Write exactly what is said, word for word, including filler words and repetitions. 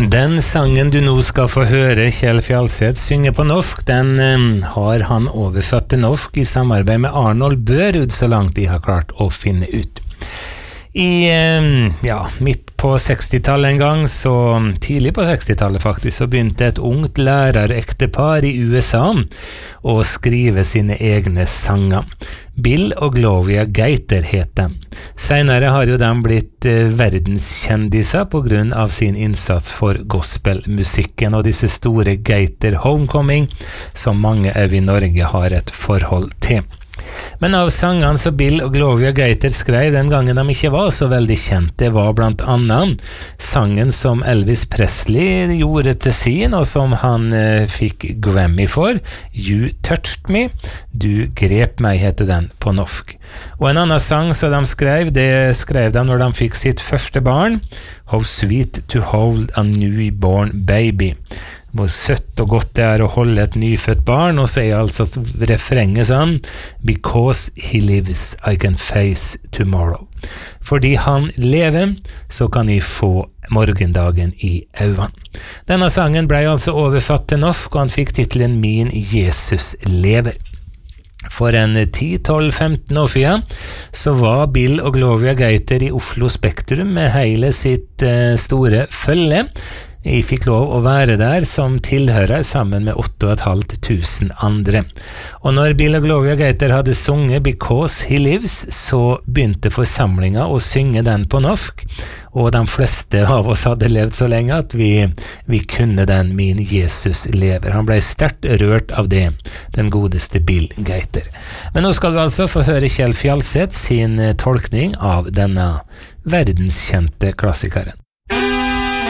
Den sangen du nå skal få høre Kjell Fjalseth synge på norsk, den um, har han oversatt til norsk i samarbeid med Arnold Børud, så langt de har klart å finne ut. I, um, ja, midt på sekstitallet en gang, så tidlig på sekstitallet faktisk, så begynte et ungt lærerektepar i U S A å skrive sine egne sanger. Bill og Gloria Gaither het dem. Senere har jo de blitt eh, verdenskjendiser på grunn av sin innsats for gospelmusikken og disse store Gaither Homecoming, som mange av i Norge har et forhold til. Men av sangene som Bill og Gloria Gaither skrev den gangen de ikke var så veldig kjent, det var blant annet sangen som Elvis Presley gjorde til sin, og som han eh, fikk Grammy for, You Touched Me, Du grep meg, heter den på norsk. Og en annen sang som de skrev, det skrev de når de fikk sitt første barn, How Sweet to Hold a Newborn Baby. Hvor søtt og godt det er å holde et nyfødt barn, og så er altså refrenget sånn, Because he lives, I can face tomorrow. Fordi han lever, så kan jeg få morgendagen i øynene. Denne sangen ble altså oversatt til norsk, og han fikk titelen Min Jesus lever. For en ti, tolv, femten år siden så var Bill og Gloria Gaither i Oslo Spektrum med hele sitt eh, store følge. Jeg fikk lov å være der som tilhører sammen med åtte og et halvt tusen andre. Og når Bill og Gloria Gaither hadde sunget Because He Lives, så begynte forsamlingen å synge den på norsk, og de fleste av oss hadde levd så lenge at vi, vi kunne den Min Jesus lever. Han ble sterkt rørt av det, den godeste Bill Gaither. Men nå skal vi altså få høre Kjell Fjalseth sin tolkning av denne verdenskjente klassikeren.